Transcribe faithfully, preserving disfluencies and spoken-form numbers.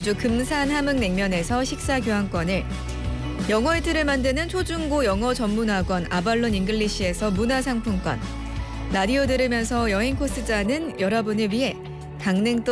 주 금산 함흥냉면에서 식사 교환권을, 영어의 틀을 만드는 초중고 영어 전문학원 아발론 잉글리시에서 문화상품권, 라디오 들으면서 여행 코스 짜는 여러분을 위해 강릉도